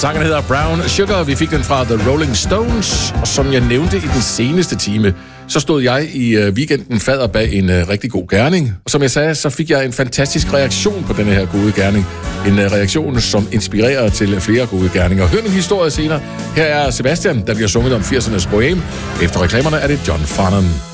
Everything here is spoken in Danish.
Sangen hedder Brown Sugar. Vi fik den fra The Rolling Stones. Og som jeg nævnte i den seneste time, så stod jeg i weekenden fader bag en rigtig god gerning. Og som jeg sagde, så fik jeg en fantastisk reaktion på denne her gode gerning. En reaktion, som inspirerer til flere gode gerninger. Hør min historie senere. Her er Sebastian, der bliver sunget om 80'ernes boheme. Efter reklamerne er det John Farnham.